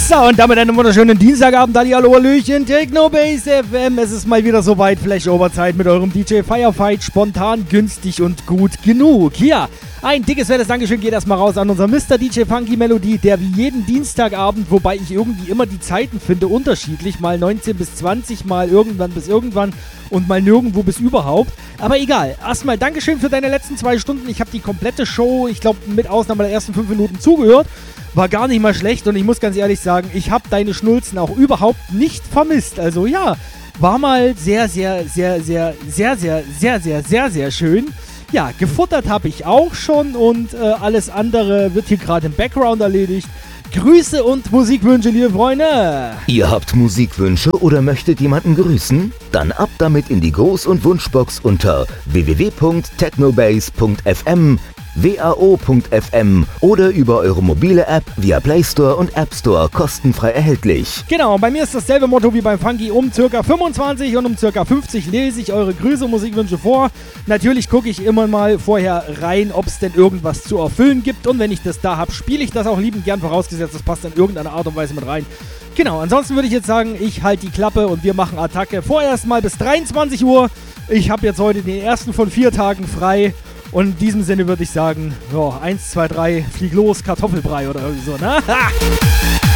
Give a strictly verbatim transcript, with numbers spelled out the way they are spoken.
So, und damit einen wunderschönen Dienstagabend, hallo, hallöchen, Technobase F M. Es ist mal wieder soweit, Flashover-Zeit mit eurem D J Firefight, spontan, günstig und gut genug. Hier, ein dickes, fettes Dankeschön geht erstmal raus an unseren Mister D J Funky Melody, der wie jeden Dienstagabend, wobei ich irgendwie immer die Zeiten finde, unterschiedlich, mal neunzehn bis zwanzig, mal irgendwann bis irgendwann und mal nirgendwo bis überhaupt. Aber egal, erstmal Dankeschön für deine letzten zwei Stunden. Ich habe die komplette Show, ich glaube mit Ausnahme der ersten fünf Minuten zugehört. War gar nicht mal schlecht und ich muss ganz ehrlich sagen, ich habe deine Schnulzen auch überhaupt nicht vermisst. Also ja, war mal sehr, sehr, sehr, sehr, sehr, sehr, sehr, sehr, sehr, sehr schön. Ja, gefuttert habe ich auch schon und äh, alles andere wird hier gerade im Background erledigt. Grüße und Musikwünsche, liebe Freunde. Ihr habt Musikwünsche oder möchtet jemanden grüßen? Dann ab damit in die Groß- und Wunschbox unter w w w punkt technobase punkt f m, w a o punkt f m oder über eure mobile App via Play Store und App Store kostenfrei erhältlich. Genau, bei mir ist dasselbe Motto wie beim Funky. Um circa fünfundzwanzig und um circa fünfzig lese ich eure Grüße und Musikwünsche vor. Natürlich gucke ich immer mal vorher rein, ob es denn irgendwas zu erfüllen gibt. Und wenn ich das da habe, spiele ich das auch liebend gern, vorausgesetzt, das passt in irgendeiner Art und Weise mit rein. Genau, ansonsten würde ich jetzt sagen, ich halte die Klappe und wir machen Attacke. Vorerst mal bis dreiundzwanzig Uhr. Ich habe jetzt heute den ersten von vier Tagen frei. Und in diesem Sinne würde ich sagen, ja, eins, zwei, drei, flieg los, Kartoffelbrei oder irgendwie so, ne? Ha!